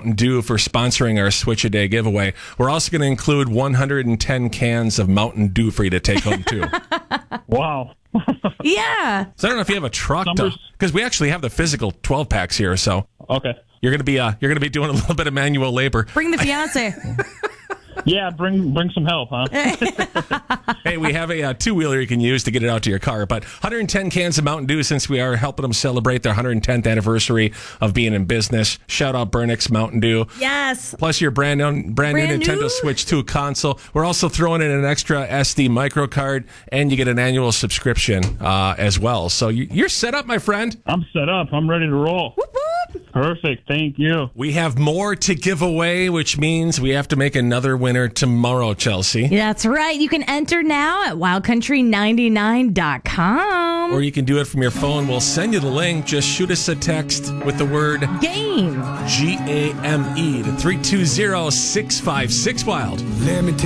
Mountain Dew for sponsoring our Switch a Day giveaway. We're also going to include 110 cans of Mountain Dew for you to take home, too. Wow. Yeah. So I don't know if you have a truck, because we actually have the physical 12 packs here. So Okay. you're going to be doing a little bit of manual labor. Bring the fiance. Yeah, bring some help, huh? Hey, we have a two-wheeler you can use to get it out to your car. But 110 cans of Mountain Dew, since we are helping them celebrate their 110th anniversary of being in business. Shout out Burnix Mountain Dew. Yes. Plus your brand new Nintendo Switch 2 console. We're also throwing in an extra SD micro card, and you get an annual subscription as well. So you're set up, my friend. I'm set up. I'm ready to roll. Whoop, whoop. Perfect. Thank you. We have more to give away, which means we have to make another winner tomorrow, Chelsea. That's right. You can enter now at wildcountry99.com. Or you can do it from your phone. We'll send you the link. Just shoot us a text with the word Game. GAME to 320-656-WILD. Let me